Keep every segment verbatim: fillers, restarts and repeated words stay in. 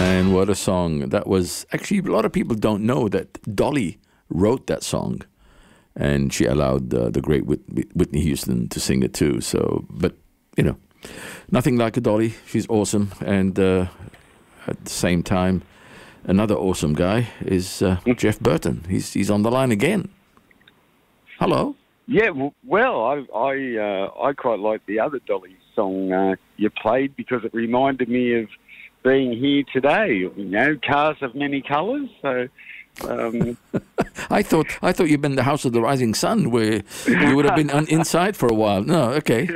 And what a song. That was actually, a lot of people don't know that Dolly wrote that song. And she allowed uh, the great Whit Whitney Houston to sing it too. So, but, you know, nothing like a Dolly. She's awesome. And uh, at the same time, another awesome guy is uh, Jeff Burton. He's, he's on the line again. Hello. Yeah, well, I I, uh, I quite like the other Dolly song uh, you played because it reminded me of being here today. You know, cars of many colours. So, um, I thought I thought you'd been in the House of the Rising Sun, where you would have been on, inside for a while. No, okay.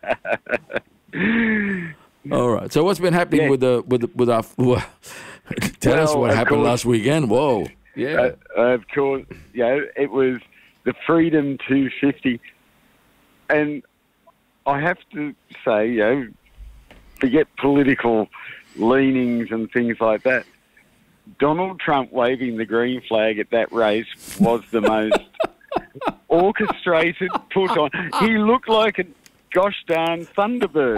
All right. So, what's been happening yeah. with the with the, with our? Tell well, us what happened course, last weekend. Whoa. Yeah. Uh, of course. You know, it was the Freedom two fifty, and I have to say, you know, forget political leanings and things like that. Donald Trump waving the green flag at that race was the most orchestrated, put on. He looked like a gosh darn Thunderbird.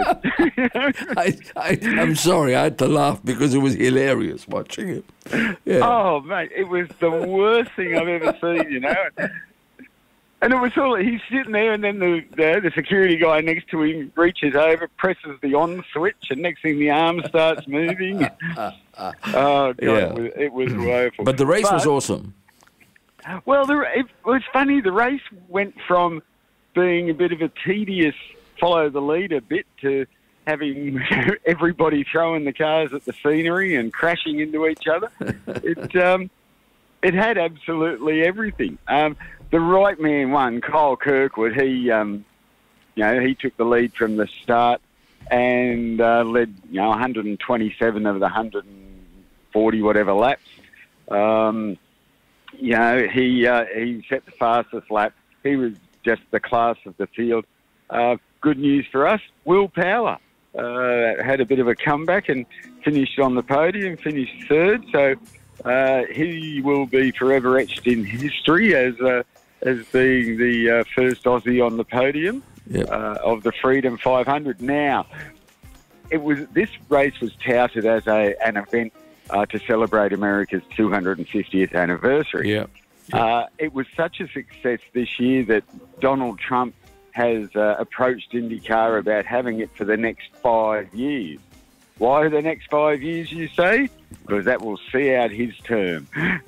I, I, I'm sorry, I had to laugh because it was hilarious watching it. Yeah. Oh, mate, it was the worst thing I've ever seen, you know. And it was all, he's sitting there and then the, the the security guy next to him reaches over, presses the on switch, and next thing the arm starts moving. oh, God, yeah. it was, it was woeful. But the race but, was awesome. Well, the, it was funny. The race went from being a bit of a tedious follow-the-leader bit to having everybody throwing the cars at the scenery and crashing into each other. It, um, it had absolutely everything. Um, The right man won, Kyle Kirkwood. He, um, you know, he took the lead from the start and uh, led, you know, one hundred twenty-seven of the one hundred forty whatever laps. Um, you know, he uh, he set the fastest lap. He was just the class of the field. Uh, good news for us. Will Power uh, had a bit of a comeback and finished on the podium, finished third. So uh, he will be forever etched in history as a as being the uh, first Aussie on the podium yep. uh, of the Freedom five hundred. Now, it was this race was touted as a an event uh, to celebrate America's two hundred fiftieth anniversary. Yep. Yep. Uh, it was such a success this year that Donald Trump has uh, approached IndyCar about having it for the next five years. Why the next five years, you say? Because that will see out his term.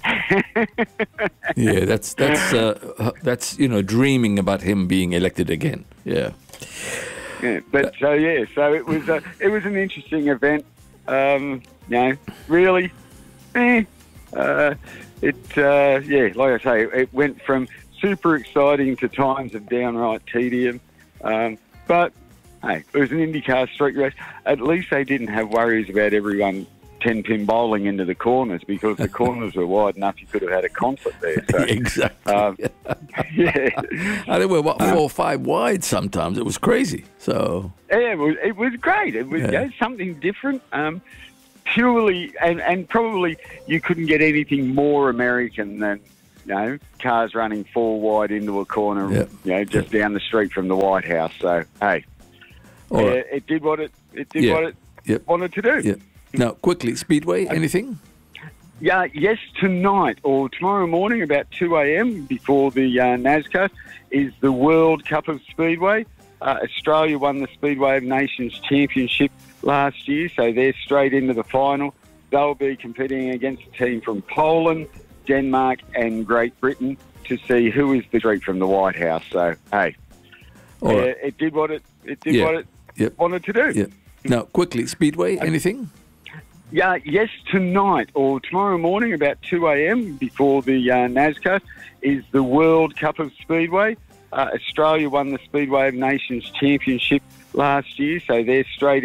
yeah, that's that's uh, that's you know dreaming about him being elected again. Yeah. Yeah, but so yeah, so it was a, it was an interesting event. Um, you know, really, eh, uh, it uh, yeah, like I say, it went from super exciting to times of downright tedium, um, but. Hey, it was an IndyCar street race. At least they didn't have worries about everyone ten-pin bowling into the corners because the corners were wide enough you could have had a concert there. So, exactly. Um, yeah. And they were, what, four or five wide sometimes. It was crazy. So yeah, it was, it was great. It was yeah. you know, something different. Um, purely, and, and probably you couldn't get anything more American than, you know, cars running four wide into a corner, yep. you know, just yep. down the street from the White House. So, hey. All right. It, it did what it it did yeah. what it yep. wanted to do. Yep. Now, quickly, Speedway, anything? Yeah, yes, tonight or tomorrow morning about two a m before the uh, NASCAR is the World Cup of Speedway. Uh, Australia won the Speedway of Nations Championship last year, so they're straight into the final. They'll be competing against a team from Poland, Denmark and Great Britain to see who is the street from the White House. So, hey, All right. it, it did what it, it did yeah. what it Yep. wanted to do. Yep. Now, quickly, Speedway, anything? Yeah, yes, tonight or tomorrow morning about two a m before the uh, NASCAR is the World Cup of Speedway. Uh, Australia won the Speedway of Nations Championship last year, so they're straight